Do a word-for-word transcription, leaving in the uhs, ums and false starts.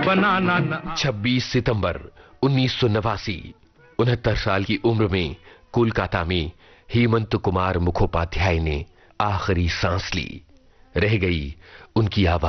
बनाना न। छब्बीस सितंबर उन्नीस सौ नवासी, उनहत्तर साल की उम्र में कोलकाता में हेमंत कुमार मुखोपाध्याय ने आखिरी सांस ली। रह गई उनकी आवाज।